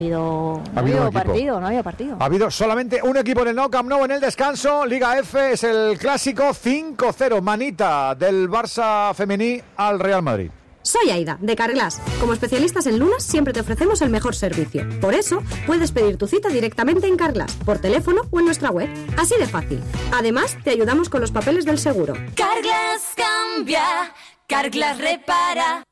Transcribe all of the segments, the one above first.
No había partido. Ha habido solamente un equipo en el Nou Camp Nou en el descanso. Liga F es el clásico 5-0. Manita del Barça femení al Real Madrid. Soy Aida, de Carglass. Como especialistas en lunas, siempre te ofrecemos el mejor servicio. Por eso, puedes pedir tu cita directamente en Carglass, por teléfono o en nuestra web. Así de fácil. Además, te ayudamos con los papeles del seguro. Carglass cambia, Carglass repara.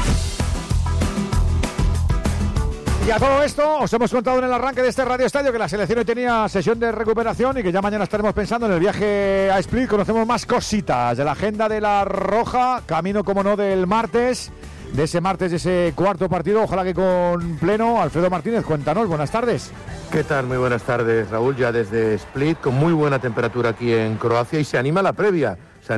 Y a todo esto os hemos contado en el arranque de este Radio Estadio que la selección hoy tenía sesión de recuperación y que ya mañana estaremos pensando en el viaje a Split. Conocemos más cositas de la agenda de la Roja, camino como no del martes, de ese cuarto partido, ojalá que con pleno. Alfredo Martínez, cuéntanos, buenas tardes. ¿Qué tal? Muy buenas tardes, Raúl, ya desde Split, con muy buena temperatura aquí en Croacia y se anima la previa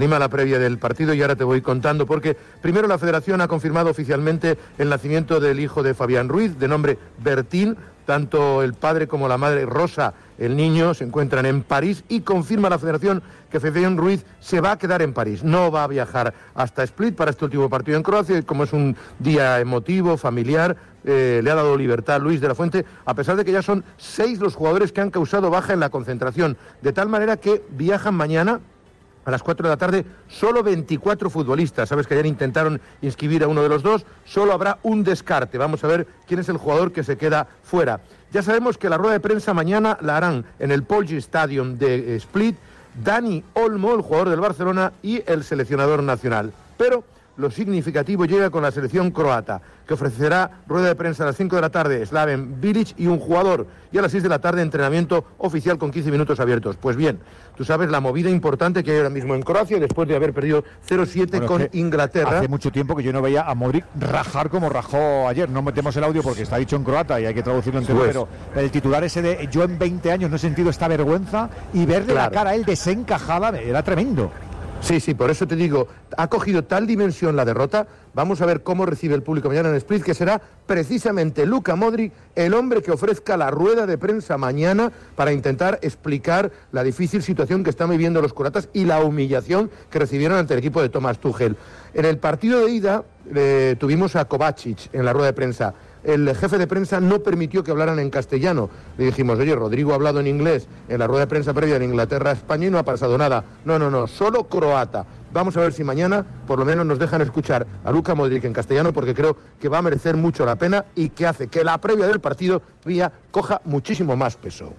del partido y ahora te voy contando porque primero la Federación ha confirmado oficialmente el nacimiento del hijo de Fabián Ruiz, de nombre Bertín. Tanto el padre como la madre Rosa, el niño, se encuentran en París y confirma la Federación que Fabián Ruiz se va a quedar en París. No va a viajar hasta Split para este último partido en Croacia y como es un día emotivo, familiar, le ha dado libertad Luis de la Fuente, a pesar de que ya son 6 los jugadores que han causado baja en la concentración, de tal manera que viajan mañana a las 4 de la tarde, solo 24 futbolistas. Sabes que ayer intentaron inscribir a uno de los dos, solo habrá un descarte. Vamos a ver quién es el jugador que se queda fuera. Ya sabemos que la rueda de prensa mañana la harán en el Polji Stadium de Split Dani Olmo, el jugador del Barcelona, y el seleccionador nacional. Pero lo significativo llega con la selección croata, que ofrecerá rueda de prensa a las 5 de la tarde, Slaven Bilic y un jugador, y a las 6 de la tarde entrenamiento oficial con 15 minutos abiertos. Pues bien, tú sabes la movida importante que hay ahora mismo en Croacia, después de haber perdido 0-7 con Inglaterra. Hace mucho tiempo que yo no veía a Modric rajar como rajó ayer. No metemos el audio porque está dicho en croata y hay que traducirlo entero, pero el titular ese de yo en 20 años no he sentido esta vergüenza y verle la cara a él desencajada era tremendo. Sí, por eso te digo, ha cogido tal dimensión la derrota. Vamos a ver cómo recibe el público mañana en Split, que será precisamente Luka Modric el hombre que ofrezca la rueda de prensa mañana para intentar explicar la difícil situación que están viviendo los croatas y la humillación que recibieron ante el equipo de Thomas Tuchel. En el partido de ida tuvimos a Kovacic en la rueda de prensa. El jefe de prensa no permitió que hablaran en castellano. Le dijimos, oye, Rodrigo ha hablado en inglés en la rueda de prensa previa en Inglaterra-España y no ha pasado nada. No, solo croata. Vamos a ver si mañana por lo menos nos dejan escuchar a Luka Modric en castellano porque creo que va a merecer mucho la pena y que hace que la previa del partido coja muchísimo más peso.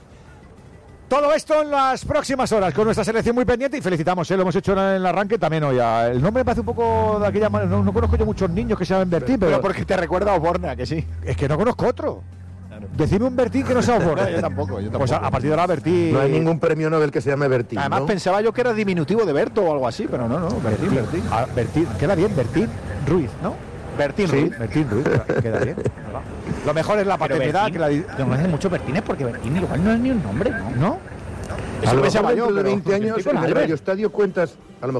Todo esto en las próximas horas con nuestra selección muy pendiente y felicitamos, lo hemos hecho en el arranque también hoy. El nombre me parece un poco de aquella manera, no conozco yo muchos niños que se llamen Bertín, pero porque te recuerda a Oborna, que sí. Es que no conozco otro. Claro. Decime un Bertín que no sea Oborna. Yo tampoco. Pues a partir de ahora Bertín. No hay ningún premio Nobel que se llame Bertín. Además pensaba yo que era diminutivo de Berto o algo así, pero no, Bertín. Bertín, queda bien, Bertín Ruiz, ¿no? Bertín Ruiz, queda bien. Lo mejor es la paternidad. No hace mucho Bertines porque Bertín igual no es ni un nombre, ¿no? A lo mejor dentro de 20 años en el Radio Estadio cuentas,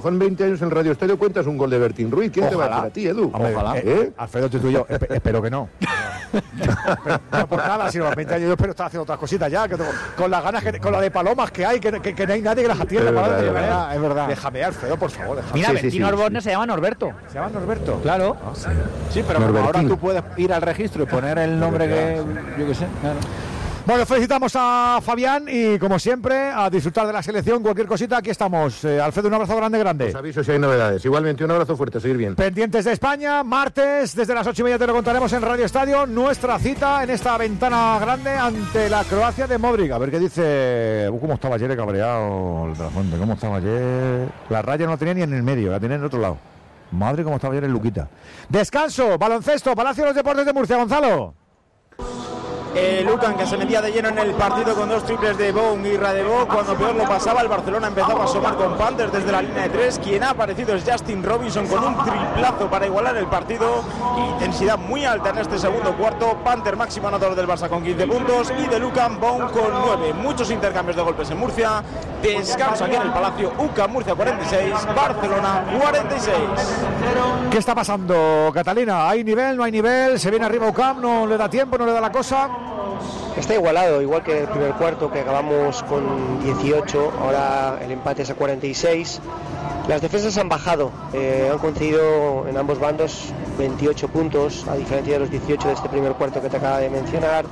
un gol de Bertín Ruiz. ¿Quién te va a hacer a ti, Edu? Ojalá. Alfredo, tú y yo, espero que no. No por nada, sino a 20 años yo espero estar haciendo otras cositas ya, que con las ganas, con la de palomas que hay, que no hay nadie que las atienda. Es verdad. Déjame, Alfredo, por favor. Mira, Bertín Osborne se llama Norberto. ¿Se llama Norberto? Claro. Sí, pero ahora tú puedes ir al registro y poner el nombre que yo qué sé. Claro. Bueno, felicitamos a Fabián y, como siempre, a disfrutar de la selección. Cualquier cosita, aquí estamos. Alfredo, un abrazo grande. Os aviso si hay novedades. Igualmente, un abrazo fuerte, seguir bien. Pendientes de España, martes, desde las 8:30 te lo contaremos en Radio Estadio. Nuestra cita en esta ventana grande ante la Croacia de Modric. A ver qué dice. ¿Cómo estaba ayer cabreado el de la Fuente? ¿Cómo estaba ayer? La raya no la tenía ni en el medio, la tenía en el otro lado. Madre, cómo estaba ayer el Luquita. Descanso, baloncesto, Palacio de los Deportes de Murcia, Gonzalo. Lucan, que se metía de lleno en el partido con 2 triples de Bong y Radebó. Cuando peor lo pasaba, el Barcelona empezaba a asomar con Panthers desde la línea de 3. Quien ha aparecido es Justin Robinson con un triplazo para igualar el partido. Intensidad muy alta en este segundo cuarto. Panther máximo anotador del Barça con 15 puntos y de Lucan Bong con 9. Muchos intercambios de golpes en Murcia. Descanso aquí en el Palacio. UCAM Murcia 46, Barcelona 46. ¿Qué está pasando, Catalina? ¿Hay nivel, no hay nivel? ¿Se viene arriba UCAM? ¿No le da tiempo, no le da la cosa? Está igualado, igual que el primer cuarto, que acabamos con 18, ahora el empate es a 46. Las defensas han bajado, han concedido en ambos bandos 28 puntos, a diferencia de los 18 de este primer cuarto que te acaba de mencionar.